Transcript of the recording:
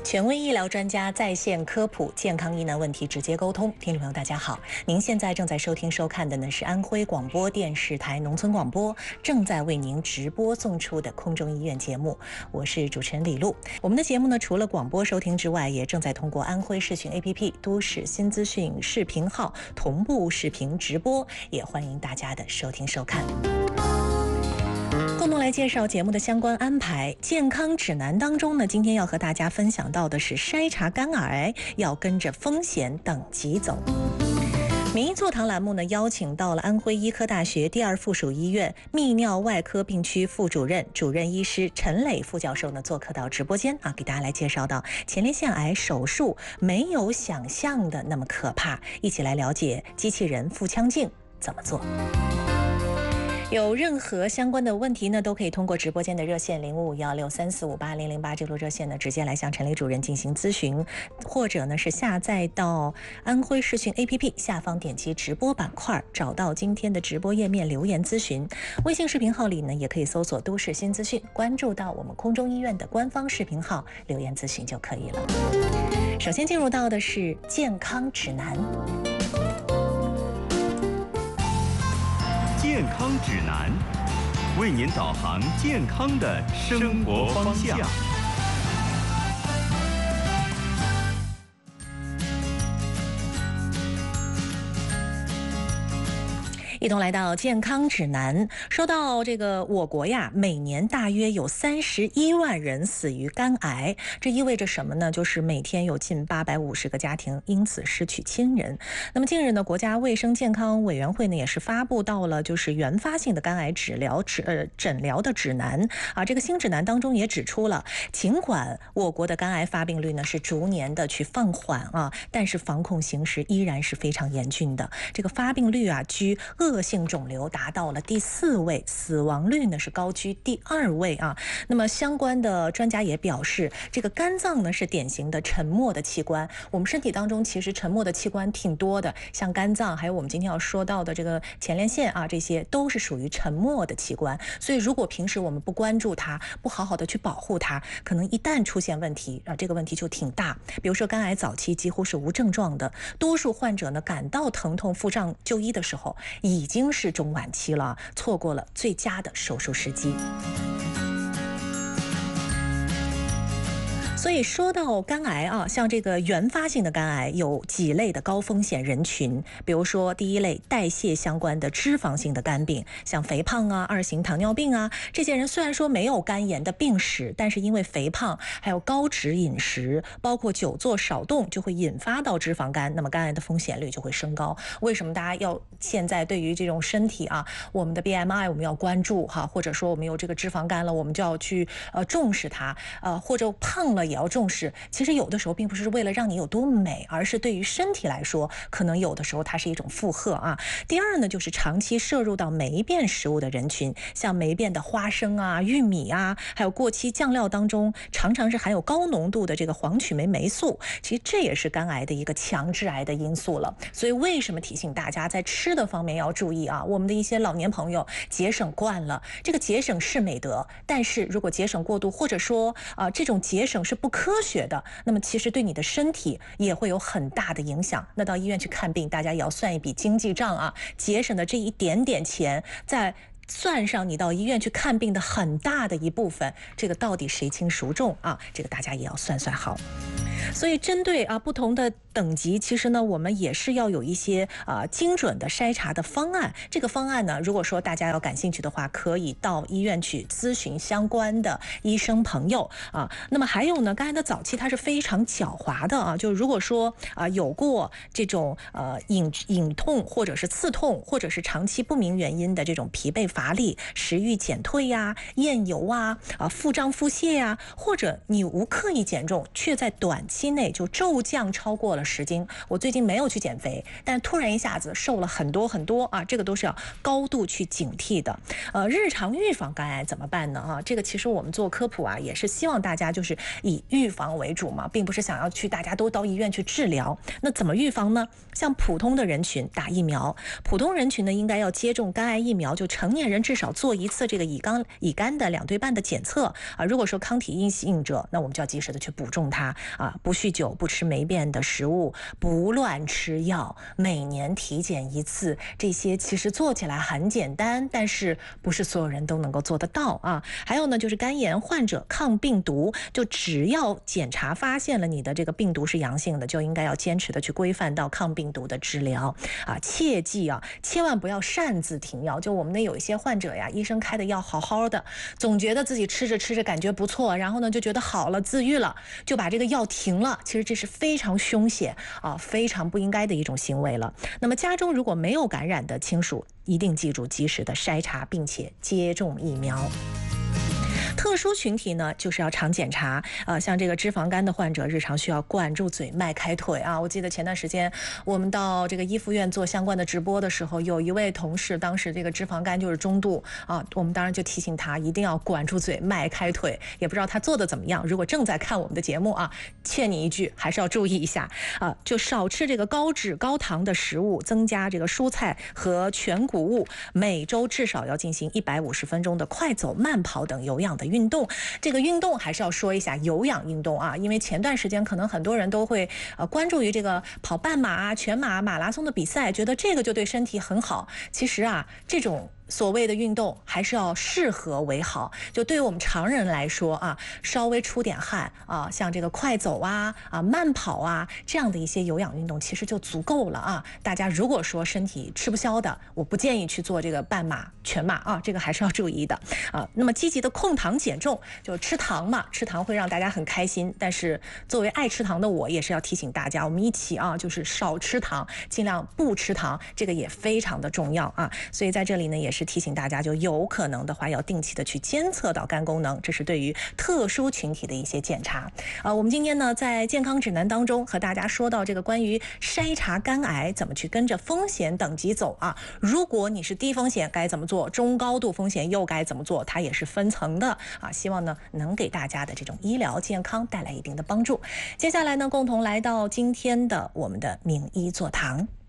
权威医疗专家在线科普健康疑难问题直接沟通。听众朋友大家好，您现在正在收听收看的呢是安徽广播电视台农村广播正在为您直播送出的空中医院节目，我是主持人李璐。我们的节目呢除了广播收听之外，也正在通过安徽视讯 APP 都市新资讯视频号同步视频直播，也欢迎大家的收听收看。共同来介绍节目的相关安排。健康指南当中呢，今天要和大家分享到的是筛查肝癌要跟着风险等级走。名医座堂栏目呢，邀请到了安徽医科大学第二附属医院泌尿外科病区副主任、主任医师陈磊副教授呢，做客到直播间给大家来介绍到前列腺癌手术没有想象的那么可怕，一起来了解机器人腹腔镜怎么做。有任何相关的问题呢，都可以通过直播间的热线055163458008这路热线呢，直接来向陈磊主任进行咨询，或者呢是下载到安徽视讯 APP 下方点击直播板块，找到今天的直播页面留言咨询。微信视频号里呢，也可以搜索都市新资讯，关注到我们空中医院的官方视频号留言咨询就可以了。首先进入到的是健康指南。 健康指南，为您导航健康的生活方向。 一同来到健康指南。说到这个我国呀，每年大约有31万人死于肝癌，这意味着什么呢？就是每天有近850个家庭因此失去亲人。那么近日呢，国家卫生健康委员会呢也是发布到了就是原发性的肝癌诊疗的指南这个新指南当中也指出了，尽管我国的肝癌发病率呢是逐年的去放缓但是防控形势依然是非常严峻的。这个发病率居恶性肿瘤达到了第4位，死亡率呢是高居第2位那么相关的专家也表示，这个肝脏呢是典型的沉默的器官。我们身体当中其实沉默的器官挺多的，像肝脏，还有我们今天要说到的这个前列腺这些都是属于沉默的器官。所以如果平时我们不关注它，不好好的去保护它，可能一旦出现问题这个问题就挺大。比如说肝癌早期几乎是无症状的，多数患者呢感到疼痛腹胀就医的时候已经是中晚期了，错过了最佳的手术时机。所以说到肝癌像这个原发性的肝癌有几类的高风险人群，比如说第一类代谢相关的脂肪性的肝病，像肥胖2型糖尿病这些人虽然说没有肝炎的病史，但是因为肥胖还有高脂饮食，包括久坐少动，就会引发到脂肪肝，那么肝癌的风险率就会升高。为什么大家要现在对于这种身体我们的 BMI 我们要关注或者说我们有这个脂肪肝了，我们就要去重视它或者胖了也要重视。其实有的时候并不是为了让你有多美，而是对于身体来说，可能有的时候它是一种负荷第二呢，就是长期摄入到霉变食物的人群，像霉变的花生玉米还有过期酱料当中常常是含有高浓度的这个黄曲霉霉素，其实这也是肝癌的一个强致癌的因素了。所以为什么提醒大家在吃的方面要注意我们的一些老年朋友节省惯了，这个节省是美德，但是如果节省过度，或者说这种节省是不科学的，那么其实对你的身体也会有很大的影响。那到医院去看病，大家也要算一笔经济账节省的这一点点钱，再算上你到医院去看病的很大的一部分，这个到底谁轻孰重这个大家也要算算好。所以针对不同的等级，其实呢我们也是要有一些精准的筛查的方案。这个方案呢，如果说大家要感兴趣的话，可以到医院去咨询相关的医生朋友那么还有呢，肝癌的早期它是非常狡猾的就如果说有过这种隐痛或者是刺痛，或者是长期不明原因的这种疲惫乏力、食欲减退厌油腹胀腹泻或者你无刻意减重却在短期期内就骤降超过了10斤。我最近没有去减肥，但突然一下子瘦了很多很多啊，这个都是要高度去警惕的。日常预防肝癌怎么办呢？啊，这个其实我们做科普啊，也是希望大家就是以预防为主嘛，并不是想要去大家都到医院去治疗。那怎么预防呢？像普通的人群打疫苗，普通人群呢应该要接种肝癌疫苗，就成年人至少做一次这个乙肝的2对半的检测啊。如果说抗体阴性者，那我们就要及时的去补种它啊，不酗酒，不吃霉变的食物，不乱吃药，每年体检1次，这些其实做起来很简单，但是不是所有人都能够做得到啊。还有呢，就是肝炎患者抗病毒，就只要检查发现了你的这个病毒是阳性的，就应该要坚持的去规范到抗病毒的治疗啊。切记啊，千万不要擅自停药。就我们的有一些患者呀，医生开的药好好的，总觉得自己吃着吃着感觉不错，然后呢就觉得好了，自愈了，就把这个药停了。其实这是非常凶险啊，非常不应该的一种行为了。那么家中如果没有感染的亲属，一定记住及时的筛查，并且接种疫苗。特殊群体呢，就是要常检查像这个脂肪肝的患者，日常需要管住嘴、迈开腿啊。我记得前段时间我们到这个医附院做相关的直播的时候，有一位同事当时这个脂肪肝就是中度啊，我们当然就提醒他一定要管住嘴、迈开腿。也不知道他做的怎么样，如果正在看我们的节目啊，劝你一句，还是要注意一下啊，就少吃这个高脂高糖的食物，增加这个蔬菜和全谷物，每周至少要进行150分钟的快走、慢跑等有氧的运动。这个运动还是要说一下有氧运动啊，因为前段时间可能很多人都会关注于这个跑半马啊、全马、马拉松的比赛，觉得这个就对身体很好。其实啊，这种所谓的运动还是要适合为好。就对于我们常人来说啊，稍微出点汗啊，像这个快走啊、慢跑啊这样的一些有氧运动，其实就足够了啊。大家如果说身体吃不消的，我不建议去做这个半马、全马啊，这个还是要注意的啊。那么积极的控糖减重，就吃糖嘛，吃糖会让大家很开心，但是作为爱吃糖的我，也是要提醒大家，我们一起啊，就是少吃糖，尽量不吃糖，这个也非常的重要啊。所以在这里呢，也是提醒大家，就有可能的话要定期的去监测到肝功能，这是对于特殊群体的一些检查我们今天呢在健康指南当中和大家说到这个关于筛查肝癌怎么去跟着风险等级走啊。如果你是低风险该怎么做，中高度风险又该怎么做，它也是分层的啊。希望呢能给大家的这种医疗健康带来一定的帮助。接下来呢，共同来到今天的我们的名医座谈。